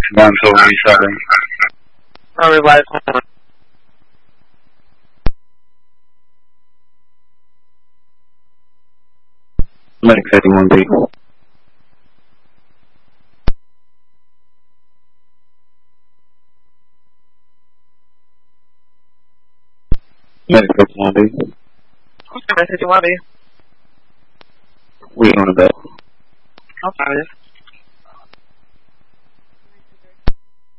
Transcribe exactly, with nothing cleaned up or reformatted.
One, two, three, seven. Sorry, why? Medic fifty-one B. Medic fifty-one B. Okay, fifty-one B. We on the bell. I'm sorry.